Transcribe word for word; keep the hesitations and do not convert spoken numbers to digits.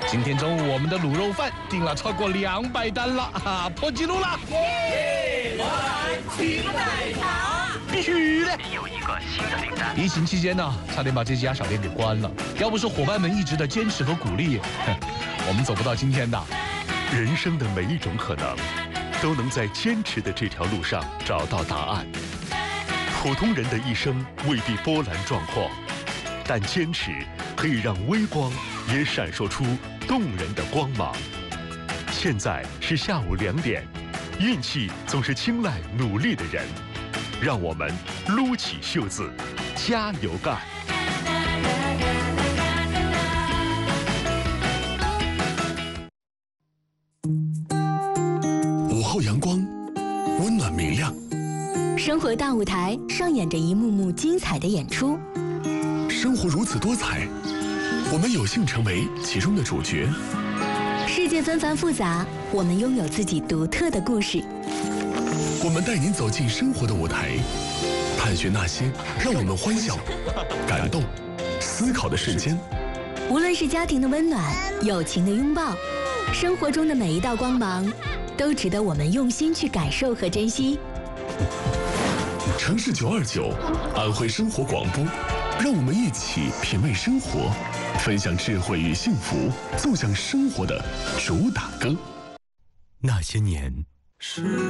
今天中午我们的卤肉饭订了超过两百单了，哈，破纪录了！ 耶！我期待它， 必须的！ 有一个新的订单。 疫情期间呢，差点把这家小店给关了。要不是伙伴们一直的坚持和鼓励，我们走不到今天的。 人生的每一种可能，都能在坚持的这条路上找到答案。普通人的一生未必波澜壮阔，但坚持可以让微光也闪烁出动人的光芒。现在是下午两点，运气总是青睐努力的人，让我们撸起袖子，加油干！ 午后阳光，温暖明亮。 生活大舞台上演着一幕幕精彩的演出。 生活如此多彩，我们有幸成为其中的主角。 世界纷繁复杂，我们拥有自己独特的故事。 我们带您走进生活的舞台，探寻那些让我们欢笑、感动、思考的瞬间。 无论是家庭的温暖、友情的拥抱，生活中的每一道光芒，都值得我们用心去感受和珍惜。 城市九二九，安徽生活广播，让我们一起品味生活，分享智慧与幸福，奏响生活的主打歌。 那些年。